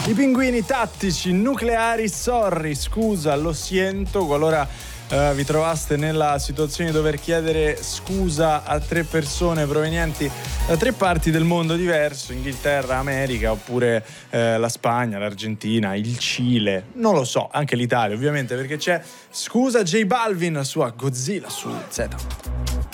I pinguini tattici nucleari, sorry, scusa, lo siento, qualora vi trovaste nella situazione di dover chiedere scusa a 3 persone provenienti da 3 parti del mondo diverso, Inghilterra, America, oppure la Spagna, l'Argentina, il Cile, non lo so, anche l'Italia ovviamente, perché c'è Scusa J Balvin su Godzilla su Z.